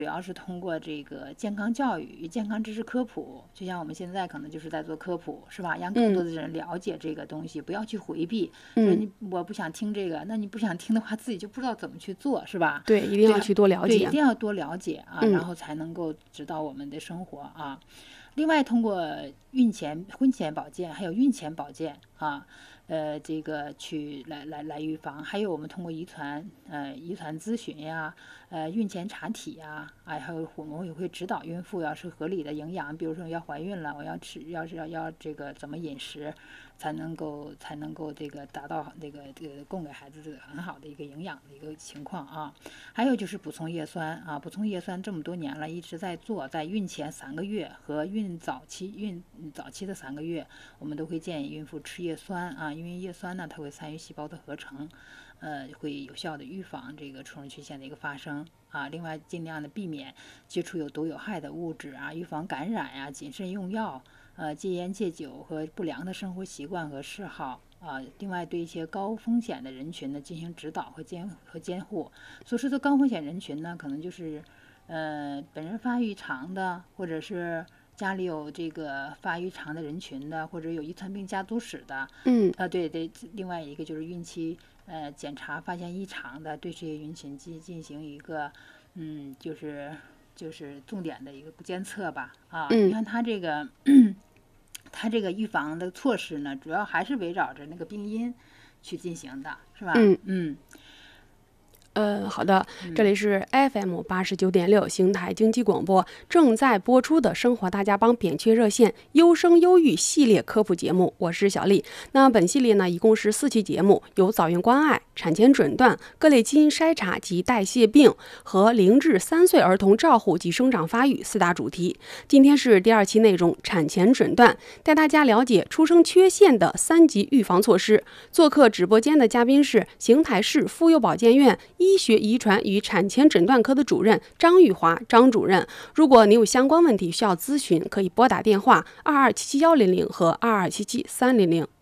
主要是通过这个健康教育与健康知识科普，就像我们现在可能就是在做科普，是吧？让更多的人了解这个东西，不要去回避。说我不想听这个，那你不想听的话，自己就不知道怎么去做，是吧？ 对，一定要去多了解。 对，一定要多了解啊，然后才能够指导我们的生活啊。另外，通过婚前保健还有孕前保健啊，这个去来预防，还有我们通过遗传咨询呀，孕前查体呀，还有我们也会指导孕妇要是合理的营养，比如说要怀孕了，我要吃，要这个怎么饮食，才能够这个达到这个供给孩子这个很好的一个营养的一个情况啊。还有就是补充叶酸啊，补充叶酸这么多年了，一直在做，在孕前3个月和早期的3个月，我们都会建议孕妇吃叶酸啊，因为叶酸呢，它会参与细胞的合成，会有效的预防这个出生缺陷的一个发生啊。另外，尽量的避免接触有毒有害的物质啊，预防感染呀，谨慎用药，戒烟戒酒和不良的生活习惯和嗜好。另外对一些高风险的人群呢进行指导和监护。所说的高风险人群呢，可能就是本人发育长的，或者是家里有这个发育长的人群的，或者有遗传病家族史的。对。另外一个就是孕期检查发现异常的，对这些人群进行一个就是重点的一个监测吧。你看他这个。它这个预防的措施呢，主要还是围绕着那个病因去进行的，是吧？ 好的，这里是 FM 89.6邢台经济广播正在播出的生活大家帮扁鹊热线优生优育系列科普节目，我是小丽。那本系列呢，一共是4期节目，有早孕关爱、产前诊断、各类基因筛查及代谢病和0至3岁儿童照护及生长发育4大主题。今天是第2期内容，产前诊断，带大家了解出生缺陷的3级预防措施。做客直播间的嘉宾是邢台市妇幼保健院医学遗传与产前诊断科的主任张玉华张主任。如果你有相关问题需要咨询，可以拨打电话2277-100和2277-300。